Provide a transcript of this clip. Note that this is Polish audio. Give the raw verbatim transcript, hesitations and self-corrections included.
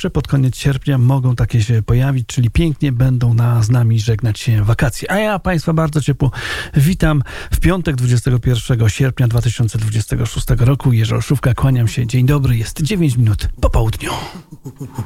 jeszcze pod koniec sierpnia mogą takie się pojawić, czyli pięknie będą na, z nami żegnać się wakacje. A ja Państwa bardzo ciepło witam w piątek dwudziestego pierwszego sierpnia dwa tysiące dwudziestego szóstego roku. Jerzy Olszówka, kłaniam się. Dzień dobry, jest dziewięć minut po południu.